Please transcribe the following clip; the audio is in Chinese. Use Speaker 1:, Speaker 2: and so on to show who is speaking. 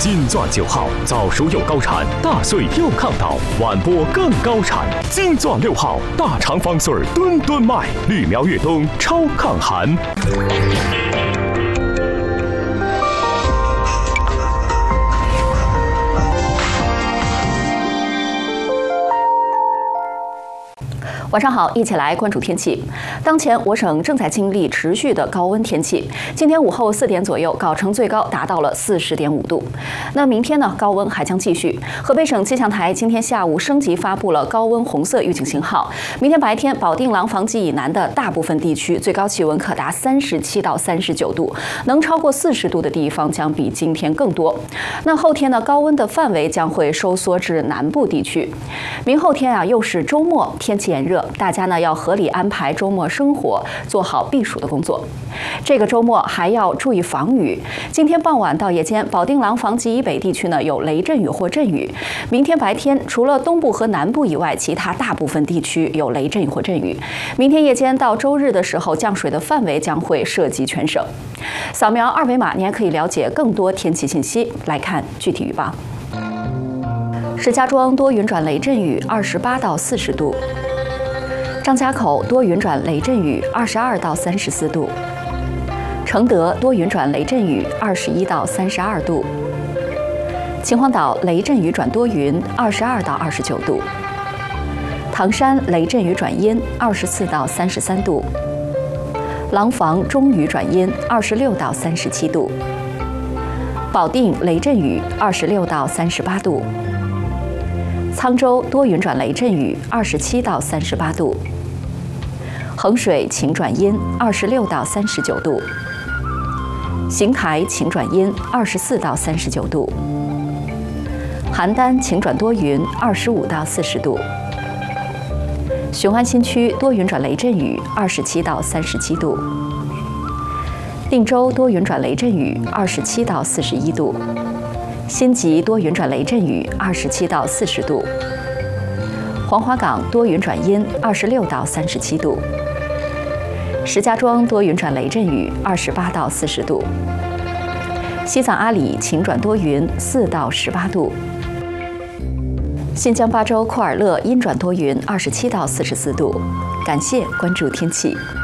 Speaker 1: 金钻9号，早熟又高产，大穗又抗倒，晚播更高产。金钻6号，大肠方穗吨吨卖，绿苗越冬超抗寒。
Speaker 2: 晚上好，一起来关注天气。当前我省正在经历持续的高温天气，今天午后4点左右，藁城最高达到了40.5度。那明天呢，高温还将继续。河北省气象台今天下午升级发布了高温红色预警信号。明天白天，保定廊坊及以南的大部分地区最高气温可达37到39度，能超过40度的地方将比今天更多。那后天呢，高温的范围将会收缩至南部地区。明后天啊，又是周末，天气炎热。大家呢要合理安排周末生活，做好避暑的工作。这个周末还要注意防雨。今天傍晚到夜间，保定廊坊及以北地区呢有雷阵雨或阵雨。明天白天，除了东部和南部以外，其他大部分地区有雷阵雨或阵雨。明天夜间到周日的时候，降水的范围将会涉及全省。扫描二维码，你还可以了解更多天气信息。来看具体预报。石家庄多云转雷阵雨，28到40度。张家口多云转雷阵雨，22到34度；承德多云转雷阵雨，21到32度；秦皇岛雷阵雨转多云，22到29度；唐山雷阵雨转阴，24到33度；廊坊中雨转阴，26到37度；保定雷阵雨，26到38度；沧州多云转雷阵雨，27到38度；衡水晴转阴，26到39度；邢台晴转阴，24到39度；邯郸晴转多云，25到40度；雄安新区多云转雷阵雨，27到37度；定州多云转雷阵雨，27到41度；新集多云转雷阵雨，27到40度；黄花岗多云转阴，26到37度；石家庄多云转雷阵雨，28到40度；西藏阿里晴转多云，4到18度；新疆巴州库尔勒阴转多云，27到44度。感谢关注天气。